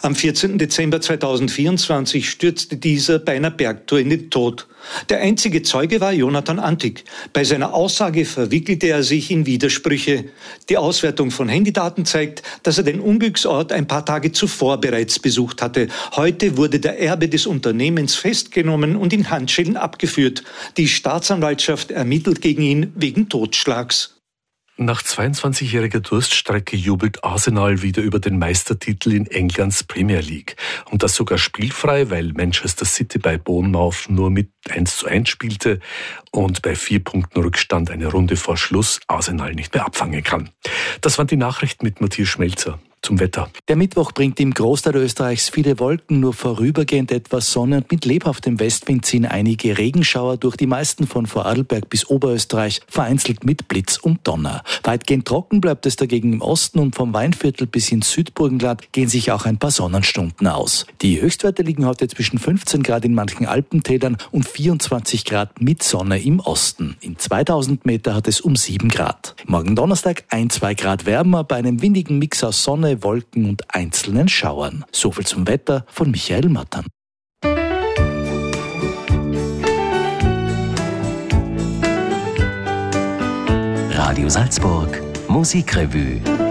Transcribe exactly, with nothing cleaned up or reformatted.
Am vierzehnten Dezember zweitausendvierundzwanzig stürzte dieser bei einer Bergtour in den Tod. Der einzige Zeuge war Jonathan Antig. Bei seiner Aussage verwickelte er sich in Widersprüche. Die Auswertung von Handydaten zeigt, dass er den Unglücksort ein paar Tage zuvor bereits besucht hatte. Heute wurde der Erbe des Unternehmens festgenommen und in Handschellen abgeführt. Die Staatsanwaltschaft ermittelt gegen ihn wegen Totschlags. Nach zweiundzwanzigjähriger Durststrecke jubelt Arsenal wieder über den Meistertitel in Englands Premier League. Und das sogar spielfrei, weil Manchester City bei Bournemouth nur mit eins zu eins spielte und bei vier Punkten Rückstand eine Runde vor Schluss Arsenal nicht mehr abfangen kann. Das waren die Nachrichten mit Matthias Schmelzer. Zum Wetter. Der Mittwoch bringt im Großteil Österreichs viele Wolken, nur vorübergehend etwas Sonne und mit lebhaftem Westwind ziehen einige Regenschauer durch, die meisten von Vorarlberg bis Oberösterreich, vereinzelt mit Blitz und Donner. Weitgehend trocken bleibt es dagegen im Osten und vom Weinviertel bis ins Südburgenland gehen sich auch ein paar Sonnenstunden aus. Die Höchstwerte liegen heute zwischen fünfzehn Grad in manchen Alpentälern und vierundzwanzig Grad mit Sonne im Osten. In zweitausend Meter hat es um sieben Grad. Morgen Donnerstag ein bis zwei Grad wärmer bei einem windigen Mix aus Sonne, Wolken und einzelnen Schauern. Soviel zum Wetter von Michael Mattern. Radio Salzburg Musikrevue.